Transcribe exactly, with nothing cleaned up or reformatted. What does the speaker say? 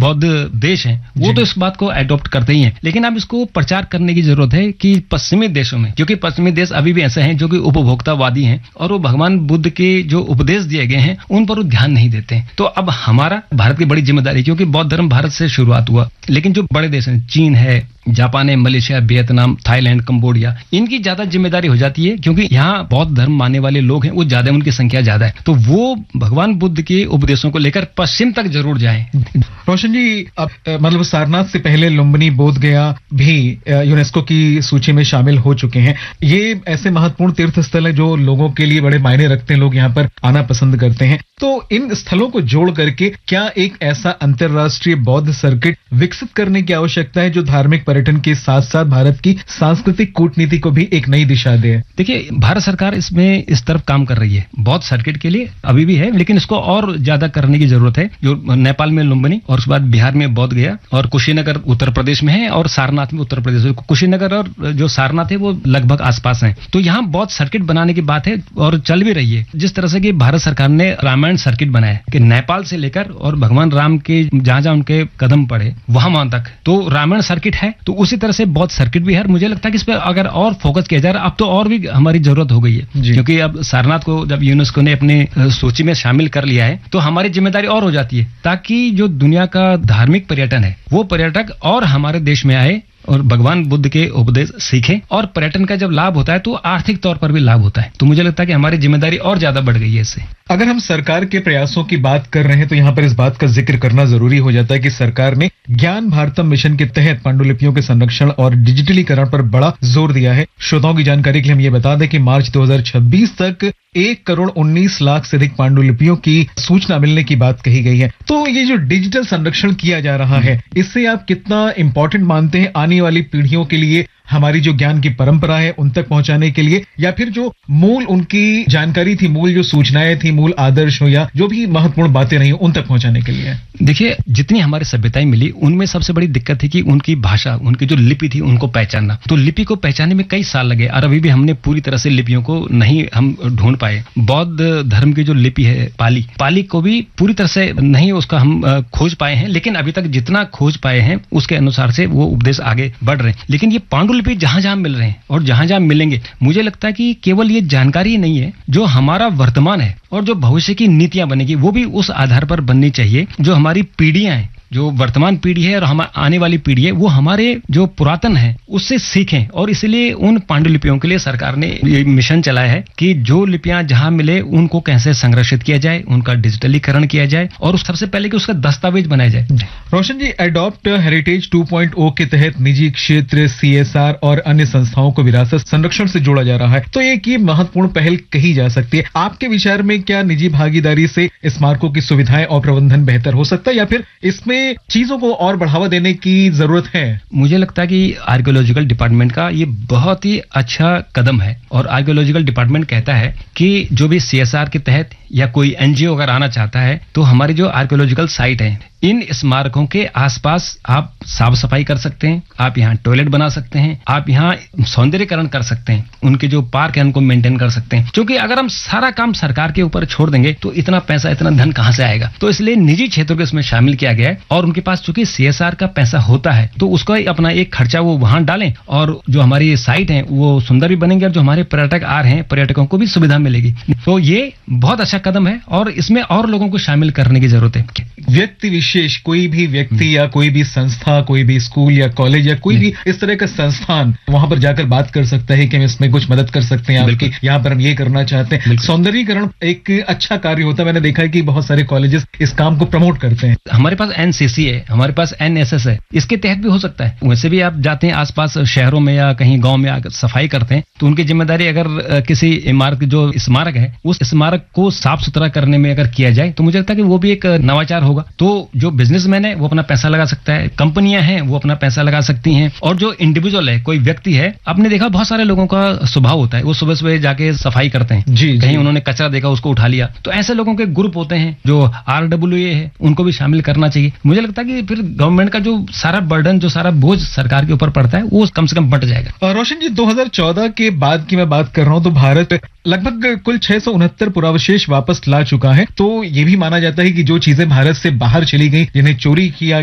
बौद्ध देश हैं वो तो इस बात को एडॉप्ट करते ही हैं, लेकिन अब इसको प्रचार करने की जरूरत है कि पश्चिमी देशों में, क्योंकि पश्चिमी देश अभी भी ऐसे हैं जो कि उपभोक्तावादी हैं और वो भगवान बुद्ध के जो उपदेश दिए गए हैं उन पर वो ध्यान नहीं देते हैं। तो अब हमारा भारत की बड़ी जिम्मेदारी, क्योंकि बौद्ध धर्म भारत से शुरुआत हुआ, लेकिन जो बड़े देश हैं, चीन है, जापान है, मलेशिया, वियतनाम, थाईलैंड, कंबोडिया, इनकी ज्यादा जिम्मेदारी हो जाती है, क्योंकि यहाँ बौद्ध धर्म मानने वाले लोग हैं वो ज्यादा, उनकी संख्या ज्यादा है, तो वो भगवान बुद्ध के उपदेशों को लेकर पश्चिम तक जरूर जाएं। रोशन जी, अब मतलब सारनाथ से पहले लुम्बिनी, बोध गया भी यूनेस्को की सूची में शामिल हो चुके हैं। ये ऐसे महत्वपूर्ण तीर्थ स्थल है जो लोगों के लिए बड़े मायने रखते हैं, लोग यहाँ पर आना पसंद करते हैं। तो इन स्थलों को जोड़ करके क्या एक ऐसा अंतर्राष्ट्रीय बौद्ध सर्किट विकसित करने की आवश्यकता है जो धार्मिक पर्यटन के साथ साथ भारत की सांस्कृतिक कूटनीति को भी एक नई दिशा दे? देखिए, भारत सरकार इसमें इस तरफ काम कर रही है, बौद्ध सर्किट के लिए अभी भी है, लेकिन इसको और ज्यादा करने की जरूरत है। जो नेपाल में लुम्बिनी और उसके बाद बिहार में बोध गया और कुशीनगर उत्तर प्रदेश में है और सारनाथ में उत्तर प्रदेश में। कुशीनगर और जो सारनाथ है वो लगभग आसपास हैं, तो यहाँ बौद्ध सर्किट बनाने की बात है और चल भी रही है। जिस तरह से कि भारत सरकार ने रामायण सर्किट बनाया कि नेपाल से लेकर और भगवान राम के जहां जहां उनके कदम पड़े वहां वहां तक, तो रामायण सर्किट है, तो उसी तरह से बौद्ध सर्किट भी है। मुझे लगता है कि इस पर अगर और फोकस किया जा रहा है, अब तो और भी हमारी जरूरत हो गई है, क्योंकि अब सारनाथ को जब यूनेस्को ने अपने सूची में शामिल कर लिया है तो हमारी जिम्मेदारी और हो जाती है, ताकि जो दुनिया का धार्मिक पर्यटन है वो पर्यटक और हमारे देश में आए और भगवान बुद्ध के उपदेश सीखें, और पर्यटन का जब लाभ होता है तो आर्थिक तौर पर भी लाभ होता है। तो मुझे लगता है कि हमारी जिम्मेदारी और ज्यादा बढ़ गई है इससे। अगर हम सरकार के प्रयासों की बात कर रहे हैं तो यहाँ पर इस बात का जिक्र करना जरूरी हो जाता है कि सरकार ने ज्ञान भारतम मिशन के तहत पांडुलिपियों के संरक्षण और डिजिटलीकरण पर बड़ा जोर दिया है। श्रोताओं की जानकारी के लिए हम ये बता दें कि मार्च दो हज़ार छब्बीस तक एक करोड़ उन्नीस लाख से अधिक पांडुलिपियों की सूचना मिलने की बात कही गई है। तो ये जो डिजिटल संरक्षण किया जा रहा है, इससे आप कितना इंपॉर्टेंट मानते हैं आने वाली पीढ़ियों के लिए, हमारी जो ज्ञान की परंपरा है उन तक पहुंचाने के लिए, या फिर जो मूल उनकी जानकारी थी, मूल जो सूचनाएं थी, मूल आदर्श हो या जो भी महत्वपूर्ण बातें रही उन तक पहुंचाने के लिए? देखिए, जितनी हमारी सभ्यताएं मिली उनमें सबसे बड़ी दिक्कत थी कि उनकी भाषा, उनकी जो लिपि थी उनको पहचानना। तो लिपि को पहचानने में कई साल लगे और अभी भी हमने पूरी तरह से लिपियों को नहीं हम ढूंढ पाए। बौद्ध धर्म की जो लिपि है पाली, पाली को भी पूरी तरह से नहीं उसका हम खोज पाए हैं, लेकिन अभी तक जितना खोज पाए हैं उसके अनुसार से वो उपदेश आगे बढ़ रहे हैं। लेकिन ये पांडुलिपि जहां जहां मिल रहे हैं और जहां जहां मिलेंगे, मुझे लगता है कि केवल ये जानकारी ही नहीं है, जो हमारा वर्तमान है और जो भविष्य की नीतियां बनेगी वो भी उस आधार पर बननी चाहिए। जो हमारी पीढ़ियां हैं, जो वर्तमान पीढ़ी है और हम आने वाली पीढ़ी है, वो हमारे जो पुरातन है उससे सीखें। और इसलिए उन पांडुलिपियों के लिए सरकार ने ये मिशन चलाया है कि जो लिपियां जहां मिले उनको कैसे संरक्षित किया जाए, उनका डिजिटलीकरण किया जाए और सबसे पहले कि उसका दस्तावेज बनाया जाए। रोशन जी, एडॉप्ट हेरिटेज टू पॉइंट ओ के तहत निजी क्षेत्र, सीएसआर और अन्य संस्थाओं को विरासत संरक्षण से जोड़ा जा रहा है, तो एक ये महत्वपूर्ण पहल कही जा सकती है। आपके विचार में क्या निजी भागीदारी से स्मारकों की सुविधाएं और प्रबंधन बेहतर हो सकता है, या फिर इसमें चीजों को और बढ़ावा देने की जरूरत है? मुझे लगता है कि आर्कियोलॉजिकल डिपार्टमेंट का ये बहुत ही अच्छा कदम है, और आर्कियोलॉजिकल डिपार्टमेंट कहता है कि जो भी सीएसआर के तहत या कोई एनजीओ अगर आना चाहता है तो हमारी जो आर्कियोलॉजिकल साइट है, इन स्मारकों के आसपास आप साफ सफाई कर सकते हैं, आप यहाँ टॉयलेट बना सकते हैं, आप यहाँ सौंदर्यीकरण कर सकते हैं, उनके जो पार्क है उनको मेंटेन कर सकते हैं। क्योंकि अगर हम सारा काम सरकार के ऊपर छोड़ देंगे तो इतना पैसा, इतना धन कहां से आएगा? तो इसलिए निजी क्षेत्रों को इसमें शामिल किया गया है, और उनके पास चूंकि सीएसआर का पैसा होता है तो उसका अपना एक खर्चा वो वहां डालें, और जो हमारी साइट है वो सुंदर भी बनेंगे और जो हमारे पर्यटक आ रहे हैं पर्यटकों को भी सुविधा मिलेगी। तो ये बहुत अच्छा कदम है और इसमें और लोगों को शामिल करने की जरूरत है। व्यक्ति विशेष, कोई भी व्यक्ति या कोई भी संस्था, कोई भी स्कूल या कॉलेज या कोई भी इस तरह का संस्थान वहां पर जाकर बात कर सकता है कि हम इसमें कुछ मदद कर सकते हैं आपकी, यहाँ पर हम ये करना चाहते हैं। सौंदर्यीकरण एक अच्छा कार्य होता है। मैंने देखा है कि बहुत सारे कॉलेजेस इस काम को प्रमोट करते हैं। हमारे पास एनसीसी है, हमारे पास एनएसएस है, इसके तहत भी हो सकता है। वैसे भी आप जाते हैं आसपास शहरों में या कहीं गांव में आकर सफाई करते हैं तो उनकी जिम्मेदारी, अगर किसी इमारत जो स्मारक है उस स्मारक को साफ सुथरा करने में अगर किया जाए तो मुझे लगता है कि वो भी एक नवाचार होगा। तो जो बिजनेसमैन है वो अपना पैसा लगा सकता है, कंपनियां हैं वो अपना पैसा लगा सकती हैं, और जो इंडिविजुअल है, कोई व्यक्ति है, आपने देखा बहुत सारे लोगों का स्वभाव होता है वो सुबह सुबह जाके सफाई करते हैं, जी, कहीं जी। उन्होंने कचरा देखा उसको उठा लिया। तो ऐसे लोगों के ग्रुप होते हैं जो आरडब्ल्यूए है, उनको भी शामिल करना चाहिए। मुझे लगता है कि फिर गवर्नमेंट का जो सारा बर्डन, जो सारा बोझ सरकार के ऊपर पड़ता है वो कम से कम बट जाएगा। रोशन जी, दो हज़ार चौदह के बाद की मैं बात कर रहा हूं तो भारत लगभग कुल छह सौ उनहत्तर पुरावशेष वापस ला चुका है। तो ये भी माना जाता है कि जो चीजें भारत से बाहर चली गई, जिन्हें चोरी किया